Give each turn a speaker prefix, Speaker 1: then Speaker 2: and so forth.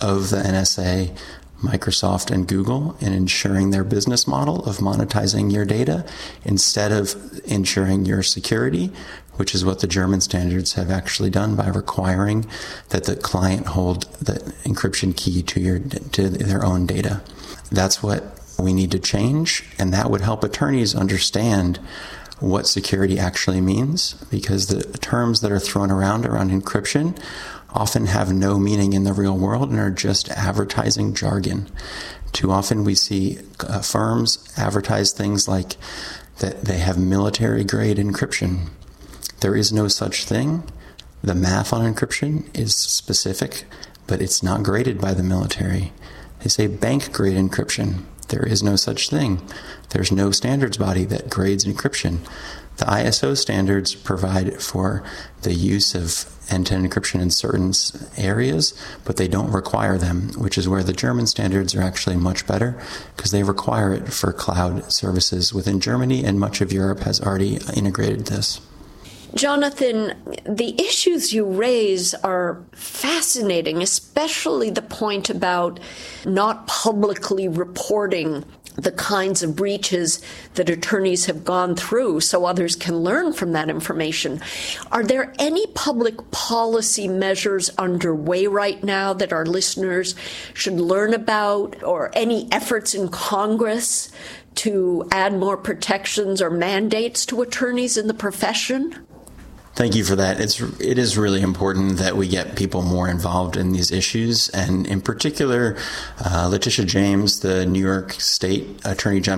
Speaker 1: of the NSA, Microsoft, and Google in ensuring their business model of monetizing your data instead of ensuring your security, which is what the German standards have actually done by requiring that the client hold the encryption key to their own data. That's what we need to change, and that would help attorneys understand what security actually means, because the terms that are thrown around encryption often have no meaning in the real world and are just advertising jargon. Too often we see firms advertise things like that they have military-grade encryption. There is no such thing. The math on encryption is specific, but it's not graded by the military. They say bank-grade encryption. There is no such thing. There's no standards body that grades encryption. The ISO standards provide for the use of end-to-end encryption in certain areas, but they don't require them, which is where the German standards are actually much better, because they require it for cloud services within Germany, and much of Europe has already integrated this.
Speaker 2: Jonathan, the issues you raise are fascinating, especially the point about not publicly reporting the kinds of breaches that attorneys have gone through so others can learn from that information. Are there any public policy measures underway right now that our listeners should learn about, or any efforts in Congress to add more protections or mandates to attorneys in the profession?
Speaker 1: Thank you for that. It is really important that we get people more involved in these issues, and in particular, Letitia James, the New York State Attorney General,